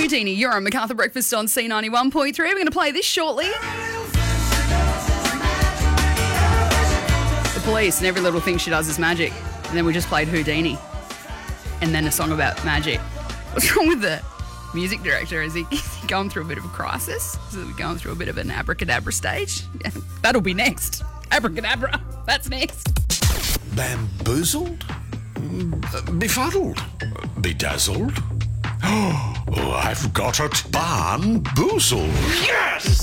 Houdini, you're on Macarthur Breakfast on C91.3. We're going to play this shortly. The Police and Every Little Thing She Does Is Magic. And then we just played Houdini. And then a song about magic. What's wrong with the music director? Is he going through a bit of a crisis? Is he going through a bit of an abracadabra stage? Yeah, that'll be next. Abracadabra. That's next. Bamboozled? Befuddled? Bedazzled? Oh, I've got it. Barnboozled. Yes!